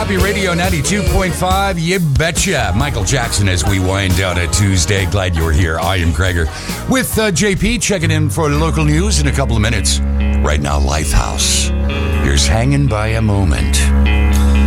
Happy Radio 92.5. You betcha. Michael Jackson as we wind down a Tuesday. Glad you're here. I am Gregor with JP checking in for local news in a couple of minutes. Right now, Lifehouse. Here's Hanging by a Moment.